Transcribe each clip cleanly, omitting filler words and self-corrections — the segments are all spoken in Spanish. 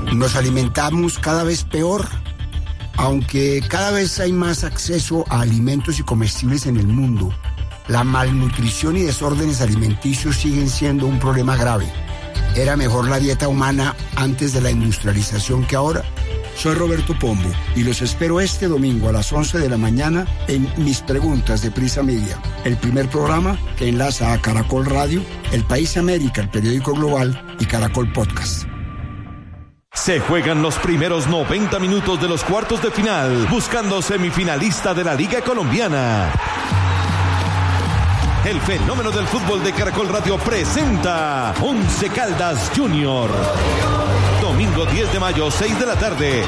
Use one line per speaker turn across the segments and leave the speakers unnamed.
Nos alimentamos cada vez peor, aunque cada vez hay más acceso a alimentos y comestibles en el mundo. La malnutrición y desórdenes alimenticios siguen siendo un problema grave. ¿Era mejor la dieta humana antes de la industrialización que ahora? Soy Roberto Pombo y los espero este domingo a las 11 de la mañana en Mis Preguntas de Prisa Media, el primer programa que enlaza a Caracol Radio, El País América, el periódico global y Caracol Podcast.
Se juegan los primeros 90 minutos de los cuartos de final, buscando semifinalista de la Liga Colombiana. El fenómeno del fútbol de Caracol Radio presenta Once Caldas Junior. Domingo 10 de mayo, 6 de la tarde.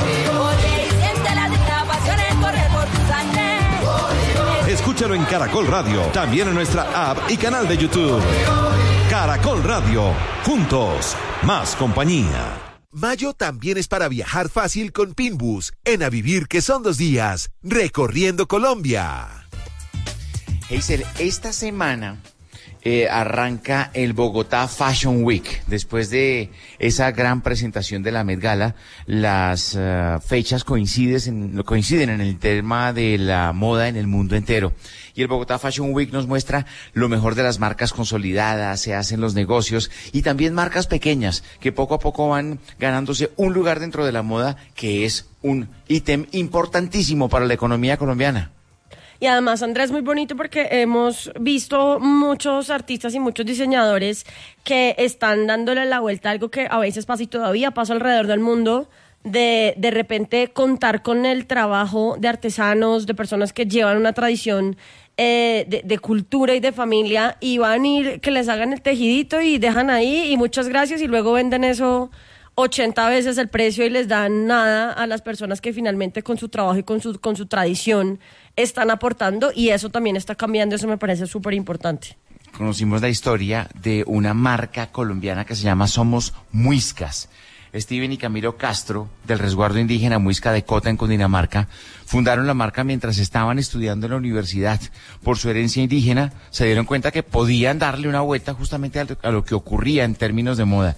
Escúchalo en Caracol Radio, también en nuestra app y canal de YouTube. Caracol Radio, juntos, más compañía.
Mayo también es para viajar fácil con Pinbus, en A Vivir que son 2 días, recorriendo Colombia.
Heysel, esta semana arranca el Bogotá Fashion Week. Después de esa gran presentación de la Met Gala, las fechas coinciden en el tema de la moda en el mundo entero. Y el Bogotá Fashion Week nos muestra lo mejor de las marcas consolidadas, se hacen los negocios y también marcas pequeñas que poco a poco van ganándose un lugar dentro de la moda, que es un ítem importantísimo para la economía colombiana.
Y además, Andrés, muy bonito porque hemos visto muchos artistas y muchos diseñadores que están dándole la vuelta a algo que a veces pasa y todavía pasa alrededor del mundo, de repente contar con el trabajo de artesanos, de personas que llevan una tradición de cultura y de familia, y van a ir que les hagan el tejidito y dejan ahí y muchas gracias, y luego venden eso 80 veces el precio y les dan nada a las personas que finalmente con su trabajo y con su tradición están aportando, y eso también está cambiando. Eso me parece súper importante.
Conocimos la historia de una marca colombiana que se llama Somos Muiscas. Steven y Camilo Castro, del resguardo indígena Muisca de Cota en Cundinamarca, fundaron la marca mientras estaban estudiando en la universidad. Por su herencia indígena, se dieron cuenta que podían darle una vuelta justamente a lo que ocurría en términos de moda.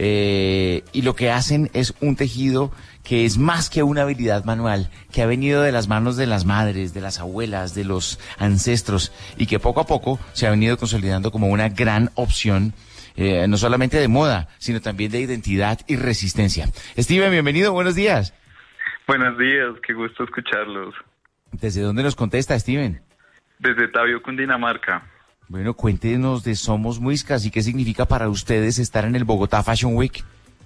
Y lo que hacen es un tejido que es más que una habilidad manual, que ha venido de las manos de las madres, de las abuelas, de los ancestros, y que poco a poco se ha venido consolidando como una gran opción, no solamente de moda, sino también de identidad y resistencia. Steven, bienvenido, buenos días.
Buenos días, qué gusto escucharlos.
¿Desde dónde nos contesta, Steven?
Desde Tabio, Cundinamarca.
Bueno, cuéntenos de Somos Muiscas y qué significa para ustedes estar en el Bogotá Fashion Week.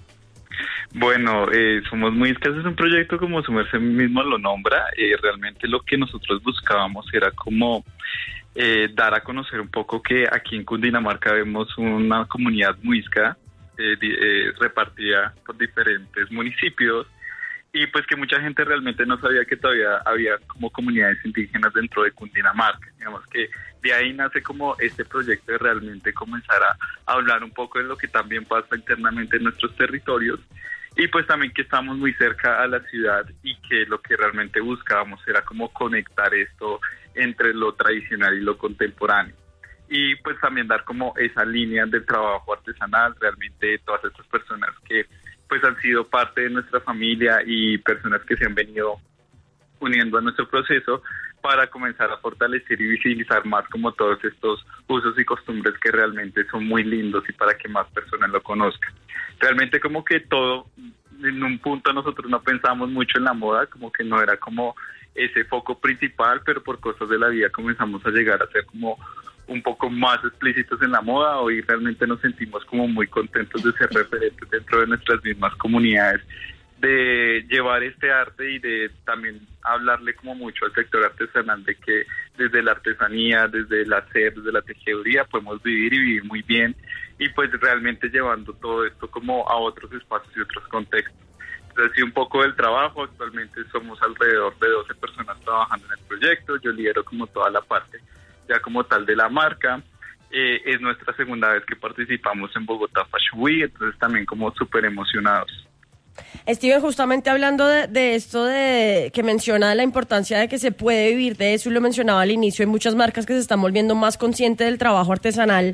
Bueno, Somos Muiscas es un proyecto, como su merced mismo lo nombra. Realmente lo que nosotros buscábamos era como dar a conocer un poco que aquí en Cundinamarca vemos una comunidad muisca repartida por diferentes municipios, y pues que mucha gente realmente no sabía que todavía había como comunidades indígenas dentro de Cundinamarca. Digamos que de ahí nace como este proyecto de realmente comenzar a hablar un poco de lo que también pasa internamente en nuestros territorios, y pues también que estamos muy cerca a la ciudad, y que lo que realmente buscábamos era como conectar esto entre lo tradicional y lo contemporáneo. Y pues también dar como esa línea del trabajo artesanal, realmente todas estas personas que pues han sido parte de nuestra familia y personas que se han venido uniendo a nuestro proceso para comenzar a fortalecer y visibilizar más como todos estos usos y costumbres que realmente son muy lindos, y para que más personas lo conozcan. Realmente como que todo, en un punto nosotros no pensamos mucho en la moda, como que no era como ese foco principal, pero por cosas de la vida comenzamos a llegar a ser como un poco más explícitos en la moda. Hoy realmente nos sentimos como muy contentos de ser referentes dentro de nuestras mismas comunidades, de llevar este arte y de también hablarle como mucho al sector artesanal, de que desde la artesanía, desde el hacer, desde la tejeduría podemos vivir y vivir muy bien, y pues realmente llevando todo esto como a otros espacios y otros contextos. Entonces, sí, un poco del trabajo. Actualmente somos alrededor de 12 personas trabajando en el proyecto. Yo lidero como toda la parte ya como tal de la marca. Es nuestra segunda vez que participamos en Bogotá Fashion Week, entonces también como súper emocionados.
Steven, justamente hablando de esto de que menciona la importancia de que se puede vivir de eso, y lo mencionaba al inicio, hay muchas marcas que se están volviendo más conscientes del trabajo artesanal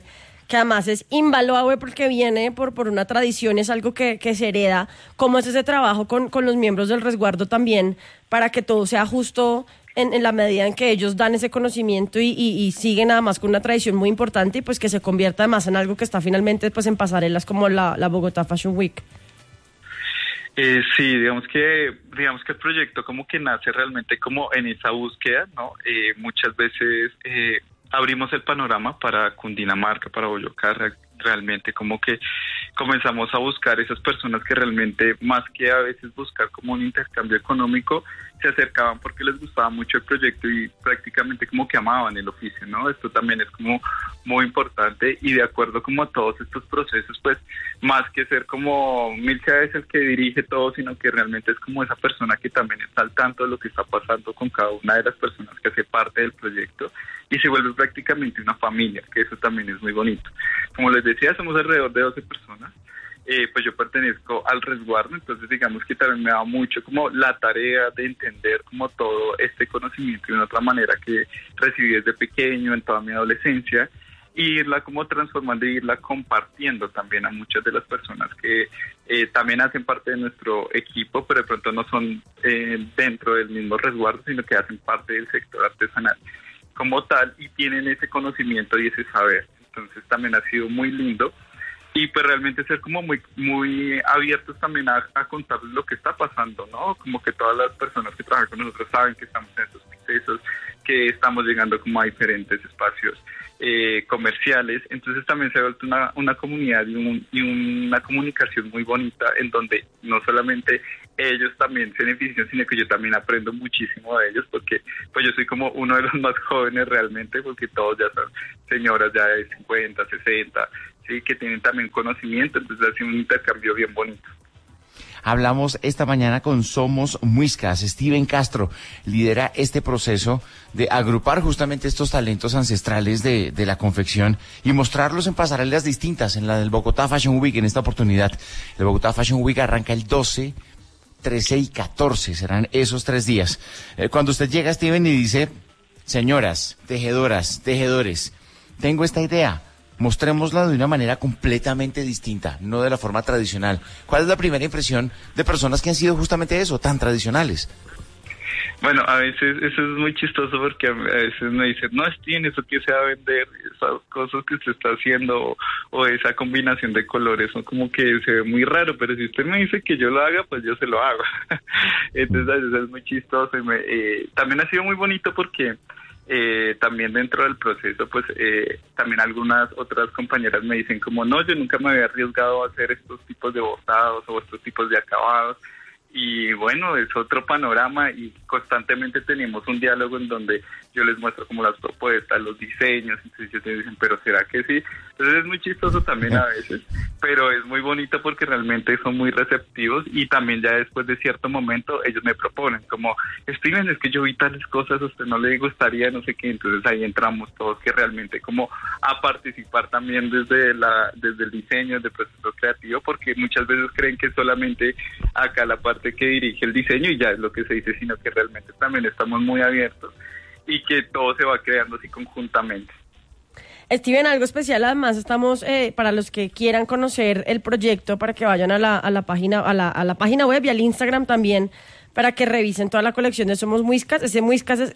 que además es invaluable porque viene por una tradición, es algo que se hereda. ¿Cómo es ese trabajo con los miembros del resguardo también para que todo sea justo en la medida en que ellos dan ese conocimiento y siguen además con una tradición muy importante y pues que se convierta además en algo que está finalmente pues en pasarelas como la Bogotá Fashion Week?
Sí, digamos que el proyecto como que nace realmente como en esa búsqueda, ¿no? Muchas veces abrimos el panorama para Cundinamarca, para Boyacá, realmente como que comenzamos a buscar esas personas que realmente, más que a veces buscar como un intercambio económico, se acercaban porque les gustaba mucho el proyecto y prácticamente como que amaban el oficio, ¿no? Esto también es como muy importante y de acuerdo como a todos estos procesos, pues más que ser como Milka es el que dirige todo, sino que realmente es como esa persona que también está al tanto de lo que está pasando con cada una de las personas que hace parte del proyecto y se vuelve prácticamente una familia, que eso también es muy bonito. Como les decía, somos alrededor de 12 personas. Pues yo pertenezco al resguardo, entonces digamos que también me da mucho como la tarea de entender como todo este conocimiento de una otra manera que recibí desde pequeño, en toda mi adolescencia, e irla como transformando e irla compartiendo también a muchas de las personas que también hacen parte de nuestro equipo, pero de pronto no son dentro del mismo resguardo, sino que hacen parte del sector artesanal como tal y tienen ese conocimiento y ese saber. Entonces también ha sido muy lindo. Y pues realmente ser como muy abiertos también a contarles lo que está pasando, ¿no? Como que todas las personas que trabajan con nosotros saben que estamos en estos procesos, que estamos llegando como a diferentes espacios comerciales. Entonces también se ha vuelto una comunidad y una comunicación muy bonita en donde no solamente ellos también se benefician, sino que yo también aprendo muchísimo de ellos porque pues yo soy como uno de los más jóvenes realmente porque todos ya son señoras ya de 50, 60, sí, que tienen también conocimiento, entonces ha sido un intercambio bien bonito.
Hablamos esta mañana con Somos Muiscas. Steven Castro lidera este proceso de agrupar justamente estos talentos ancestrales de la confección y mostrarlos en pasarelas distintas, en la del Bogotá Fashion Week en esta oportunidad. El Bogotá Fashion Week arranca el 12, 13 y 14, serán esos 3 días. Cuando usted llega, Steven, y dice, señoras, tejedoras, tejedores, tengo esta idea, mostrémosla de una manera completamente distinta, no de la forma tradicional. ¿Cuál es la primera impresión de personas que han sido justamente eso, tan tradicionales?
Bueno, a veces eso es muy chistoso porque a veces me dicen, no, Steven, eso que se va a vender, esas cosas que usted está haciendo o esa combinación de colores, son como que se ve muy raro, pero si usted me dice que yo lo haga, pues yo se lo hago. Entonces a veces es muy chistoso y también ha sido muy bonito porque también dentro del proceso, pues también algunas otras compañeras me dicen como, no, yo nunca me había arriesgado a hacer estos tipos de bordados o estos tipos de acabados. Y bueno, es otro panorama y constantemente tenemos un diálogo en donde yo les muestro como las propuestas, los diseños, entonces ellos me dicen, pero ¿será que sí? Entonces es muy chistoso también a veces, pero es muy bonito porque realmente son muy receptivos y también ya después de cierto momento ellos me proponen como, Steven, es que yo vi tales cosas, a usted no le gustaría, no sé qué, entonces ahí entramos todos que realmente como a participar también desde el diseño, desde el proceso creativo, porque muchas veces creen que solamente acá la parte que dirige el diseño y ya es lo que se dice, sino que realmente también estamos muy abiertos y que todo se va creando así conjuntamente.
Steven, algo especial, además estamos para los que quieran conocer el proyecto, para que vayan a la página web y al Instagram también, para que revisen toda la colección de Somos Muiscas. Ese Muiscas es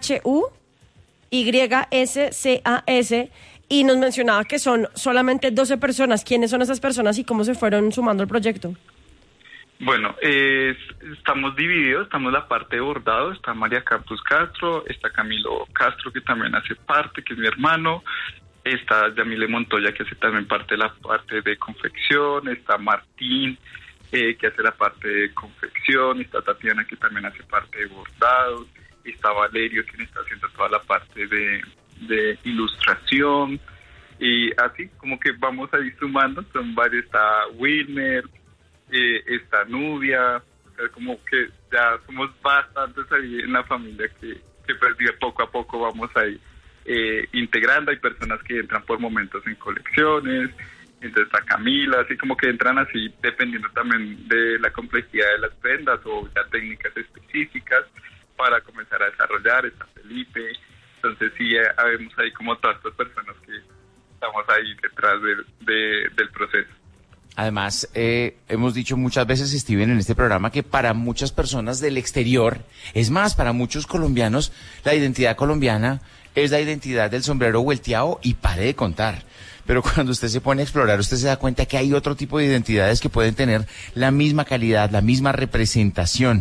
MHUYSCAS y nos mencionaba que son solamente 12 personas. ¿Quiénes son esas personas y cómo se fueron sumando al proyecto?
Bueno, estamos divididos, estamos la parte de bordado, está María Campos Castro, está Camilo Castro que también hace parte, que es mi hermano, está Yamile Montoya que hace también parte de la parte de confección, está Martín que hace la parte de confección, está Tatiana que también hace parte de bordados, está Valerio quien está haciendo toda la parte de ilustración y así como que vamos ahí sumando, son varios, está Wilmer, esta Nubia, o sea, como que ya somos bastantes ahí en la familia que pues poco a poco vamos ahí integrando. Hay personas que entran por momentos en colecciones, entonces está Camila, así como que entran así dependiendo también de la complejidad de las prendas o ya técnicas específicas para comenzar a desarrollar. Está Felipe, entonces sí, vemos ahí como todas estas personas estamos ahí detrás del proceso.
Además, hemos dicho muchas veces, Steven, en este programa que para muchas personas del exterior, es más, para muchos colombianos, la identidad colombiana es la identidad del sombrero volteado y pare de contar. Pero cuando usted se pone a explorar, usted se da cuenta que hay otro tipo de identidades que pueden tener la misma calidad, la misma representación.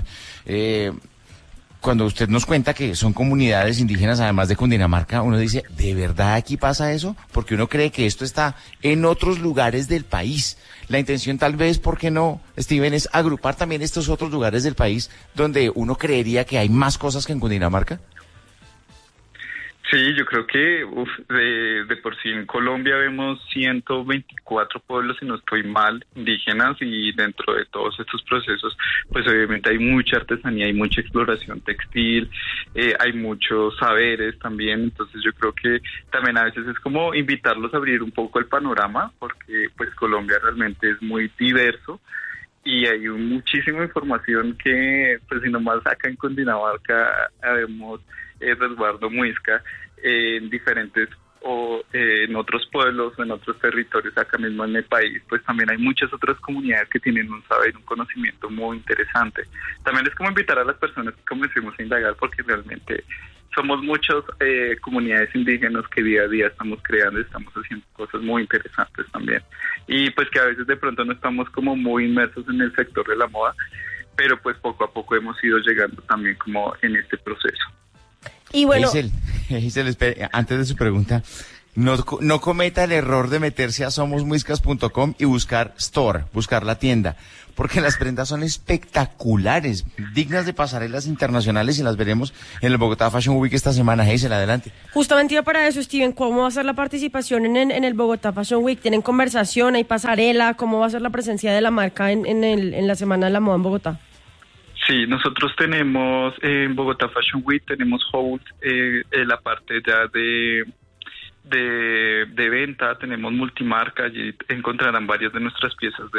Cuando usted nos cuenta que son comunidades indígenas, además de Cundinamarca, uno dice, ¿de verdad aquí pasa eso? Porque uno cree que esto está en otros lugares del país. La intención tal vez, ¿por qué no, Steven, es agrupar también estos otros lugares del país donde uno creería que hay más cosas que en Cundinamarca?
Sí, yo creo que de por sí en Colombia vemos 124 pueblos, si no estoy mal, indígenas, y dentro de todos estos procesos, pues obviamente hay mucha artesanía, hay mucha exploración textil, hay muchos saberes también. Entonces yo creo que también a veces es como invitarlos a abrir un poco el panorama, porque pues Colombia realmente es muy diverso. Y hay muchísima información que, pues si nomás acá en Cundinamarca vemos Resguardo Muisca en diferentes o en otros pueblos o en otros territorios acá mismo en el país, pues también hay muchas otras comunidades que tienen un saber, un conocimiento muy interesante. También es como invitar a las personas que comencemos a indagar, porque realmente somos muchas comunidades indígenas que día a día estamos creando y estamos haciendo cosas muy interesantes también. Y pues que a veces de pronto no estamos como muy inmersos en el sector de la moda, pero pues poco a poco hemos ido llegando también como en este proceso.
Y bueno,
Giselle, espere, antes de su pregunta, no cometa el error de meterse a somosmuiscas.com y buscar store, buscar la tienda, porque las prendas son espectaculares, dignas de pasarelas internacionales, y las veremos en el Bogotá Fashion Week esta semana. Giselle, adelante.
Justamente iba para eso, Steven, ¿cómo va a ser la participación en el Bogotá Fashion Week? ¿Tienen conversación, hay pasarela? ¿Cómo va a ser la presencia de la marca en la Semana de la Moda en Bogotá?
Sí, nosotros tenemos en Bogotá Fashion Week, tenemos hold la parte ya de venta, tenemos multimarca, allí encontrarán varias de nuestras piezas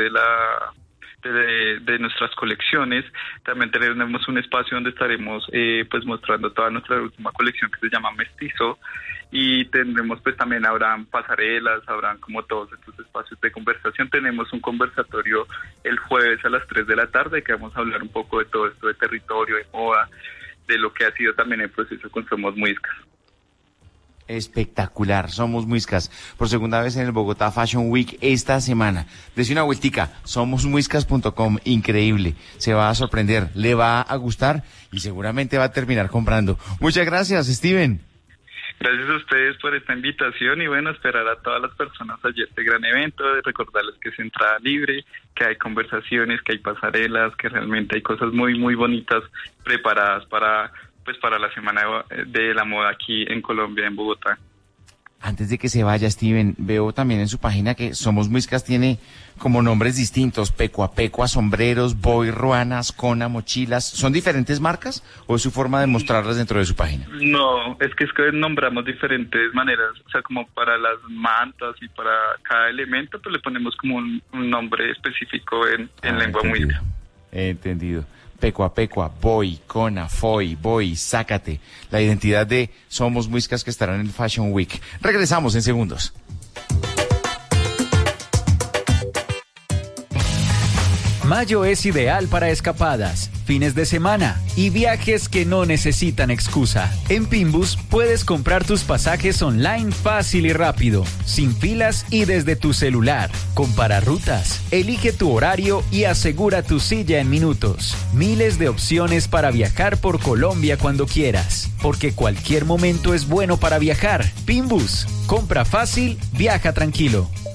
de nuestras colecciones. También tenemos un espacio donde estaremos pues mostrando toda nuestra última colección, que se llama Mestizo, y tendremos pues también habrán pasarelas, habrán como todos estos espacios de conversación. Tenemos un conversatorio el jueves a las 3 de la tarde que vamos a hablar un poco de todo esto de territorio, de moda, de lo que ha sido también el proceso con Somos Muiscas.
Espectacular, Somos Muiscas, por segunda vez en el Bogotá Fashion Week esta semana. Dese una vueltica, somosmuiscas.com, increíble, se va a sorprender, le va a gustar y seguramente va a terminar comprando. Muchas gracias, Steven.
Gracias a ustedes por esta invitación y bueno, esperar a todas las personas allí este gran evento, recordarles que es entrada libre, que hay conversaciones, que hay pasarelas, que realmente hay cosas muy, muy bonitas preparadas para la Semana de la Moda aquí en Colombia, en Bogotá.
Antes de que se vaya, Steven, veo también en su página que Somos Muiscas tiene como nombres distintos: Pecua Pecua, sombreros, Boy, ruanas, Cona, mochilas. ¿Son diferentes marcas o es su forma de mostrarlas dentro de su página?
No, es que nombramos diferentes maneras, o sea, como para las mantas y para cada elemento, pues le ponemos como un nombre específico en lengua muisca.
Entendido. Pecua Pecua, Boy, Cona, Foy, Boy, Sácate. La identidad de Somos Muiscas que estará en el Fashion Week. Regresamos en segundos.
Mayo es ideal para escapadas, fines de semana y viajes que no necesitan excusa. En Pinbus puedes comprar tus pasajes online fácil y rápido, sin filas y desde tu celular. Compara rutas, elige tu horario y asegura tu silla en minutos. Miles de opciones para viajar por Colombia cuando quieras, porque cualquier momento es bueno para viajar. Pinbus, compra fácil, viaja tranquilo.